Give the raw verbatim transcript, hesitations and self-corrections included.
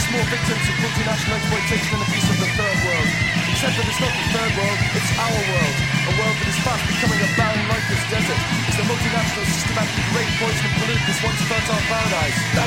more victims of multinational exploitation and abuse of the third world. Except that it's not the third world, it's our world. A world that is fast becoming a barren, lifeless desert. As the multinationals systematically rape, poison and pollute this once fertile paradise. The